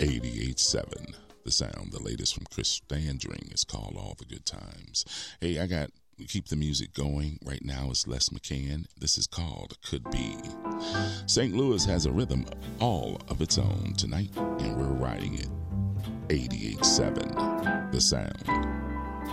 88.7 The Sound. The latest from Chris Standring is called All the Good Times. Hey, I got keep the music going. Right now it's Les McCann. This is called Could Be. St. Louis has a rhythm all of its own tonight, and we're riding it. 88.7 The Sound.